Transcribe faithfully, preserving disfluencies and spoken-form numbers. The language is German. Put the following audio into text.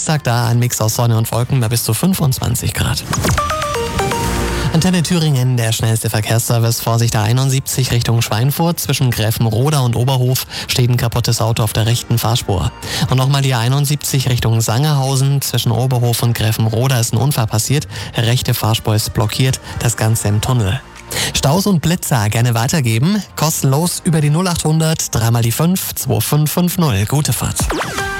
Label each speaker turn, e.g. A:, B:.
A: Dienstag da ein Mix aus Sonne und Wolken bei bis zu fünfundzwanzig Grad. Antenne Thüringen, der schnellste Verkehrsservice. Vorsicht, A einundsiebzig Richtung Schweinfurt. Zwischen Gräfenroda und Oberhof steht ein kaputtes Auto auf der rechten Fahrspur. Und nochmal die A einundsiebzig Richtung Sangerhausen. Zwischen Oberhof und Gräfenroda ist ein Unfall passiert. Rechte Fahrspur ist blockiert, das Ganze im Tunnel. Staus und Blitzer gerne weitergeben. Kostenlos über die null acht hundert, dreimal die fünf, zwei fünf fünf null. Gute Fahrt.